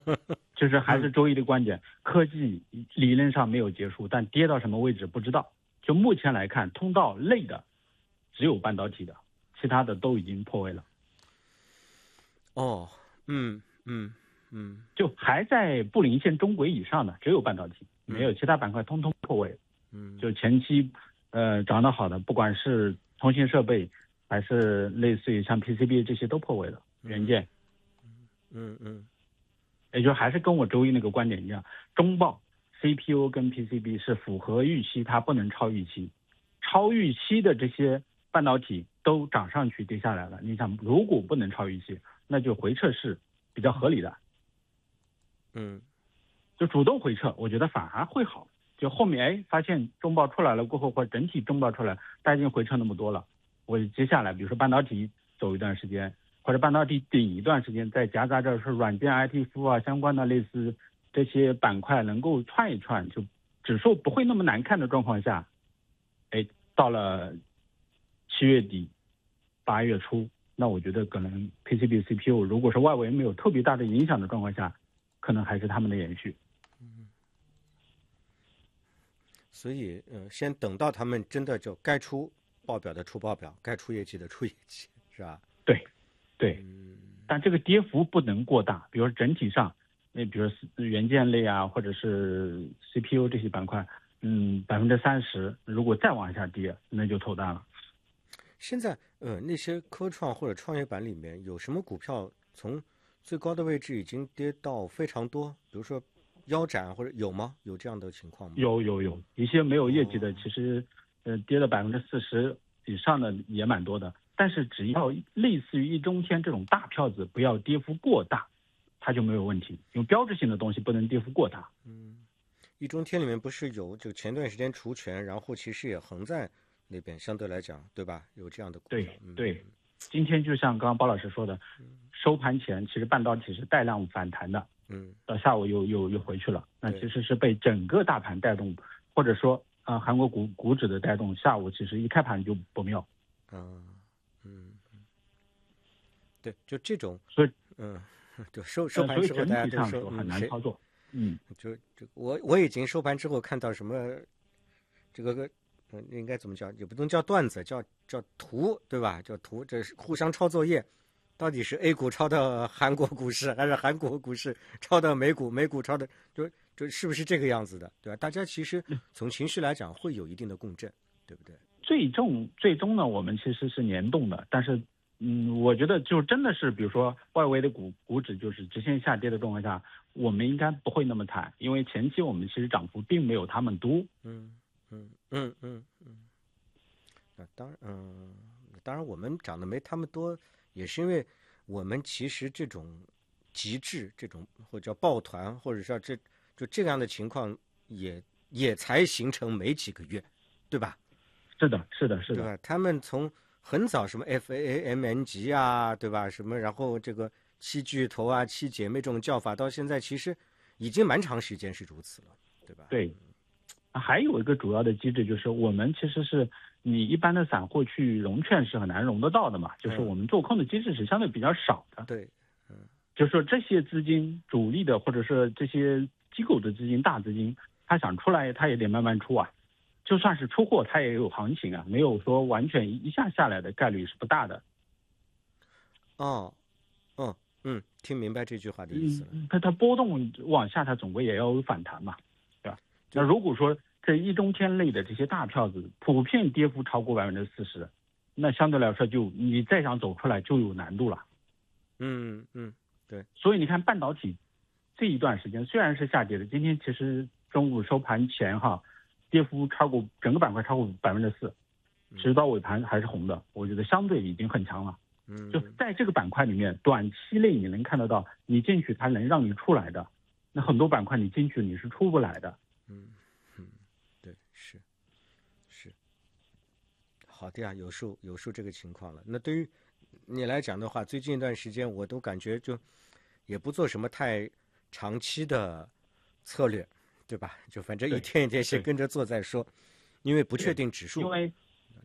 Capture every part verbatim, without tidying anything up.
就是还是周一的观点，科技理论上没有结束，但跌到什么位置不知道。就目前来看，通道类的只有半导体的，其他的都已经破位了。 哦，嗯嗯嗯， 就还在布林线中轨以上的只有半导体，没有其他板块通通破位。 嗯， 就前期呃涨得好的，不管是通信设备还是类似于像 P C B 这些都破位了，元件。 嗯嗯， 也就还是跟我周一那个观点一样，中报 C P U 跟 P C B 是符合预期，它不能超预期，超预期的这些半导体都涨上去跌下来了。你想，如果不能超预期，那就回撤是比较合理的。 嗯， 就主动回撤，我觉得反而会好。就后面哎发现中报出来了过后，或者整体中报出来，大家已经回撤那么多了，我接下来比如说半导体走一段时间，或者半导体顶一段时间，再夹杂着是软件 I T 服务啊相关的类似这些板块能够串一串，就指数不会那么难看的状况下，哎，到了七月底八月初，那我觉得可能 P C B C P U 如果是外围没有特别大的影响的状况下，可能还是他们的延续。 所以呃，先等到他们真的就该出报表的出报表，该出业绩的出业绩，是吧？ 对，对， 嗯， 但这个跌幅不能过大，比如说整体上，那比如元件类啊，或者是 C P U 这些板块，嗯，百分之三十，如果再往下跌，那就头大了。 现在呃，那些科创或者创业板里面有什么股票从最高的位置已经跌到非常多，比如说腰斩或者有吗？有这样的情况吗？ 有有有，一些没有业绩的， 哦、 其实呃跌了百分之四十以上的也蛮多的。但是只要类似于一中天这种大票子，不要跌幅过大，它就没有问题。因为标志性的东西不能跌幅过大。 嗯，一中天里面不是有就前段时间除权，然后其实也横在那边，相对来讲，对吧？有这样的股票。 对对，今天就像刚刚包老师说的，收盘前其实半导体是带量反弹的， 嗯， 到下午又又又回去了，那其实是被整个大盘带动，或者说啊、呃、韩国股股指的带动，下午其实一开盘就不妙。 嗯嗯，对，就这种， 所以嗯，就收收呃，所以盘之后，大家整体都说，嗯， 上说很难谁， 操作。嗯， 就就我我已经收盘之后看到什么，这个个，嗯，应该怎么叫？也不能叫段子，叫叫图，对吧？叫图，这是互相抄作业。到底是 A 股抄到韩国股市，还是韩国股市抄到美股？美股抄的，就就是不是这个样子的，对吧？大家其实从情绪来讲会有一定的共振，对不对？ 最终最终呢，我们其实是联动的，但是嗯，我觉得就真的是，比如说外围的股股指就是直线下跌的状况下，我们应该不会那么惨，因为前期我们其实涨幅并没有他们多。 嗯嗯嗯嗯嗯。那当然，嗯，当然我们涨得没他们多，也是因为我们其实这种极致，这种或者叫抱团，或者说这就这样的情况也也才形成没几个月，对吧？ 是的，是的，是的， 对吧？他们从很早什么 F A A M N 级啊，对吧？什么然后这个七巨头啊、七姐妹这种叫法，到现在其实已经蛮长时间是如此了，对吧？ 对。还有一个主要的机制就是我们其实是你一般的散户去融券是很难融得到的嘛，就是我们做空的机制是相对比较少的。 对，嗯， 就是说这些资金主力的或者是这些机构的资金大资金，他想出来他也得慢慢出啊，就算是出货他也有行情啊，没有说完全一下下来的概率是不大的。 哦，哦，嗯，听明白这句话的意思了。 嗯，它它波动往下，它总归也要有反弹嘛，对吧？那如果说这一中天类的这些大票子普遍跌幅超过百分之四十，那相对来说就你再想走出来就有难度了。 嗯嗯，对。 所以你看半导体这一段时间虽然是下跌的，今天其实中午收盘前哈，跌幅超过整个板块超过百分之四，直到尾盘还是红的，我觉得相对已经很强了。 嗯， 就在这个板块里面，短期内你能看得到，你进去它能让你出来的，那很多板块你进去你是出不来的。 嗯嗯，对，是是，好的呀，有数有数这个情况了。那对于你来讲的话，最近一段时间我都感觉就也不做什么太长期的策略，对吧？就反正一天一天先跟着做再说，因为不确定指数。 因为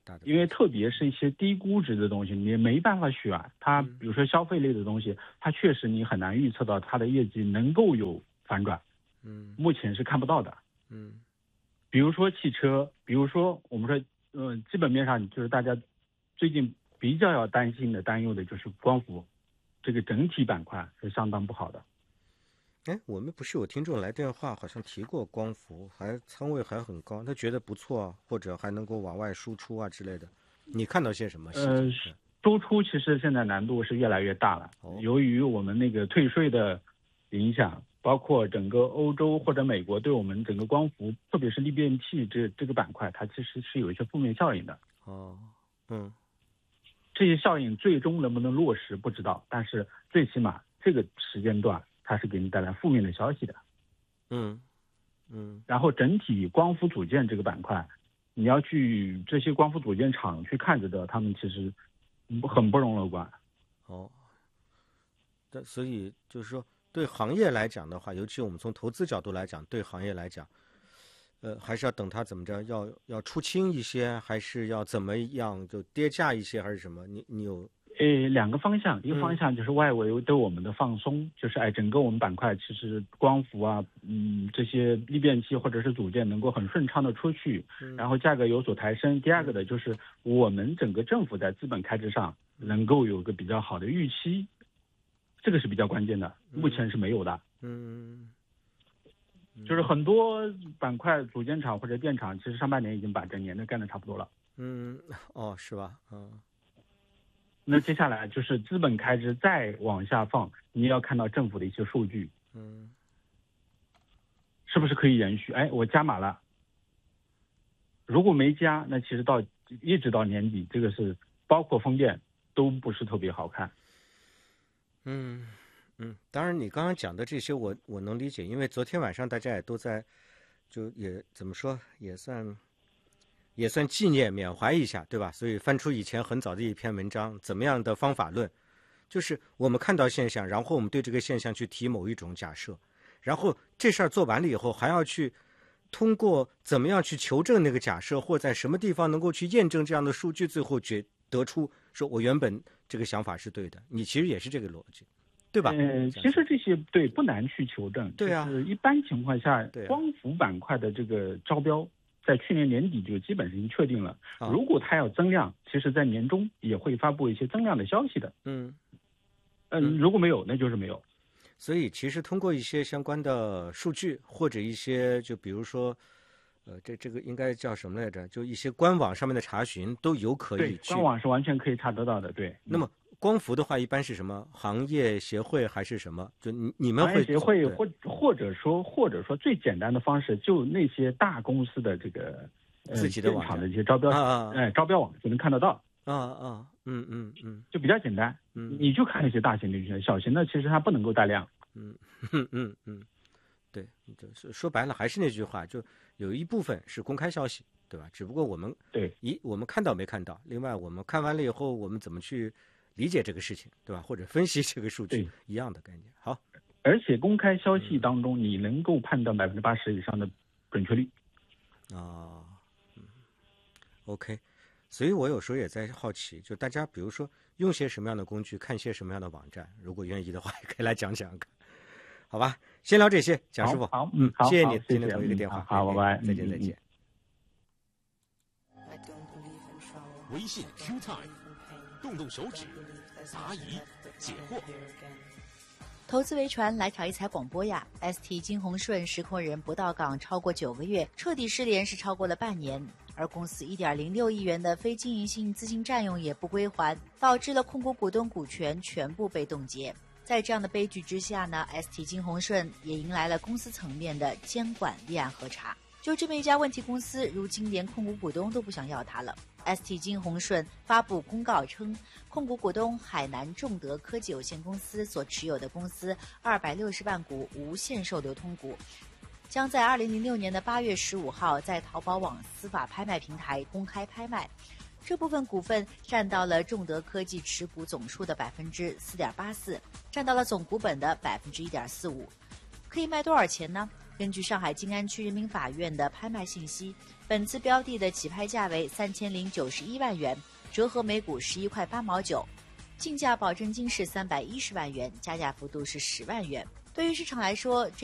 大的， 因为特别是一些低估值的东西，你没办法选。它比如说消费类的东西，它确实你很难预测到它的业绩能够有反转， 嗯， 目前是看不到的， 嗯， 比如说汽车，比如说我们说，嗯、呃，基本面上就是大家最近比较要担心的、担忧的就是光伏，这个整体板块是相当不好的。 哎，我们不是有听众来电话，好像提过光伏，还仓位还很高，他觉得不错啊，或者还能够往外输出啊之类的。你看到些什么？ 呃，输出其实现在难度是越来越大了， 哦、 由于我们那个退税的影响，包括整个欧洲或者美国对我们整个光伏，特别是利变器这这个板块，它其实是有一些负面效应的。 哦，嗯， 这些效应最终能不能落实不知道，但是最起码这个时间段它是给你带来负面的消息的。 嗯嗯。 然后整体光伏组件这个板块，你要去这些光伏组件厂去看着的，他们其实很不容乐观。 哦，但所以就是说，对行业来讲的话，尤其我们从投资角度来讲，对行业来讲，呃，还是要等它怎么着，要要出清一些，还是要怎么样就跌价一些，还是什么？你你有？ 呃，两个方向，一个方向就是外围对我们的放松，嗯、就是哎，整个我们板块其实光伏啊，嗯，这些利变器或者是组件能够很顺畅的出去， 嗯、 然后价格有所抬升。第二个的就是我们整个政府在资本开支上能够有个比较好的预期，这个是比较关键的，目前是没有的。 嗯，嗯就是很多板块组件厂或者电厂，其实上半年已经把整年的干得差不多了。 嗯，哦，是吧？嗯。 那接下来就是资本开支再往下放，你也要看到政府的一些数据， 嗯， 是不是可以延续？哎，我加码了，如果没加，那其实到一直到年底，这个是包括风电都不是特别好看。 嗯嗯，当然你刚刚讲的这些我我能理解，因为昨天晚上大家也都在，就也怎么说也算。也算纪念缅怀一下，对吧？所以翻出以前很早的一篇文章，怎么样的方法论，就是我们看到现象，然后我们对这个现象去提某一种假设，然后这事儿做完了以后，还要去通过怎么样去求证那个假设，或在什么地方能够去验证这样的数据，最后决得出说我原本这个想法是对的。你其实也是这个逻辑，对吧？ 呃，其实这些对不难去求证， 对啊， 就是一般情况下， 对啊、 光伏板块的这个招标。在去年年底就基本是已经确定了。如果它要增量，其实在年中也会发布一些增量的消息的。 嗯， 嗯，如果没有，那就是没有。 所以其实通过一些相关的数据，或者一些就比如说，呃，这这个应该叫什么来着？就一些官网上面的查询都有可以去。 官网是完全可以查得到的，对。 那么光伏的话，一般是什么行业协会还是什么？就你你们会行业协会或或者说或者说最简单的方式，就那些大公司的这个呃自己的网厂的一些招标啊啊哎招标网就能看得到啊啊嗯嗯嗯， 就比较简单。 嗯， 你就看那些大型的就行，小型的其实它不能够带量。 嗯嗯嗯嗯，对，就是说白了还是那句话，就有一部分是公开消息，对吧？只不过我们对一我们看到没看到，另外我们看完了以后，我们怎么去理解这个事情，对吧？或者分析这个数据，一样的概念。好， 而且公开消息当中，你能够判断百分之八十以上的准确率。 啊，嗯 ，OK， 所以我有时候也在好奇，就大家比如说用些什么样的工具，看些什么样的网站，如果愿意的话，也可以来讲讲看，好吧？先聊这些，蒋师傅， 好，嗯，好， 谢谢你今天投一个电话， 好，拜拜， 再见，再见。 微信 Q Time， 动动手指，答疑解惑。 投资维传来挑一财广播呀 ！S T 金鸿顺实控人不到岗超过九个月，彻底失联是超过了半年，而公司一点零六亿元的非经营性资金占用也不归还，导致了控股股东股权全部被冻结。在这样的悲剧之下呢 ，S T 金鸿顺也迎来了公司层面的监管立案核查。就这么一家问题公司，如今连控股股东都不想要它了。S T 金鸿顺发布公告称，控股股东海南众德科技有限公司所持有的公司二百六十万股无限售流通股，将在二零零六年的八月十五号在淘宝网司法拍卖平台公开拍卖。这部分股份占到了众德科技持股总数的百分之四点八四，占到了总股本的百分之一点四五。可以卖多少钱呢？ 根据上海静安区人民法院的拍卖信息，本次标的的起拍价为三千零九十一万元，折合每股十一块八毛九，竞价保证金是三百一十万元，加价幅度是十万元。对于市场来说，这